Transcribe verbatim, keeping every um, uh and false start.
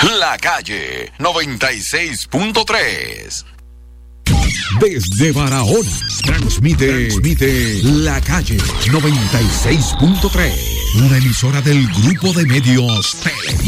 La Calle noventa y seis punto tres. Desde Barahona, transmite, transmite La Calle noventa y seis punto tres. Una emisora del Grupo de Medios Tele.